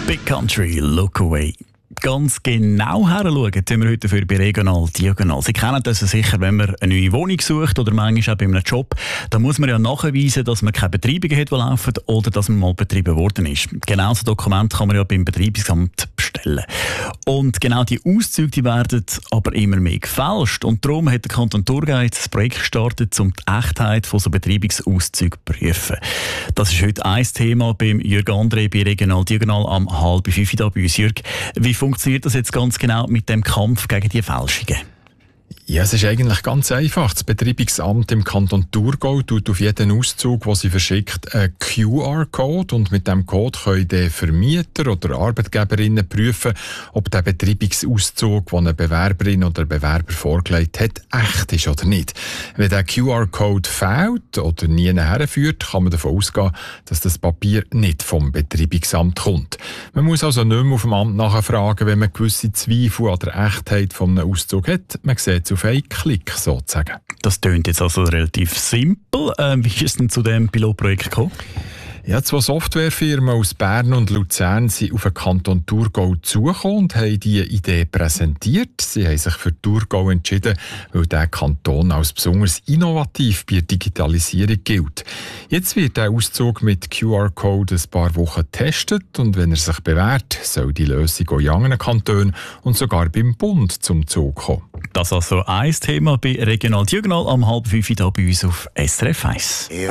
Big Country, Look Away. Ganz genau heranschauen, tun wir heute für bei Regional Diagonal. Sie kennen das sicher, wenn man eine neue Wohnung sucht oder manchmal auch bei einem Job. Da muss man ja nachweisen, dass man keine Betreibungen hat, die laufen oder dass man mal betrieben worden ist. Genau so Dokumente kann man ja beim Betreibungsamt bestellen. Und genau die Auszüge die werden aber immer mehr gefälscht. Und darum hat der Kanton Thurgau jetzt ein Projekt gestartet, um die Echtheit von so Betreibungsauszügen zu prüfen. Das ist heute ein Thema beim Jürg André bei Regional Diagonal am 4:30 da bei uns. Jürg, wie funktioniert das jetzt ganz genau mit dem Kampf gegen die Fälschungen? Ja, es ist eigentlich ganz einfach. Das Betreibungsamt im Kanton Thurgau tut auf jeden Auszug, den sie verschickt, einen QR-Code. Und mit diesem Code können die Vermieter oder Arbeitgeberinnen prüfen, ob der Betreibungsauszug, den eine Bewerberin oder ein Bewerber vorgelegt hat, echt ist oder nicht. Wenn der QR-Code fehlt oder nie herführt, kann man davon ausgehen, dass das Papier nicht vom Betreibungsamt kommt. Man muss also nicht mehr auf dem Amt nachfragen, wenn man gewisse Zweifel an der Echtheit von einem Auszug hat. Man sieht es auf einen Klick sozusagen. Das klingt jetzt also relativ simpel. Wie ist es denn zu diesem Pilotprojekt gekommen? Ja, 2 Softwarefirmen aus Bern und Luzern sind auf den Kanton Thurgau zugekommen und haben diese Idee präsentiert. Sie haben sich für Thurgau entschieden, weil der Kanton als besonders innovativ bei der Digitalisierung gilt. Jetzt wird der Auszug mit QR-Code ein paar Wochen getestet und wenn er sich bewährt, soll die Lösung auch in anderen Kantonen und sogar beim Bund zum Zug kommen. Das ist also ein Thema bei Regional Diagonal am 4:30 da bei uns auf SRF 1.